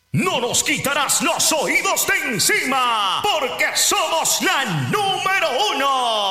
No nos quitarás los oídos de encima, porque somos la número uno.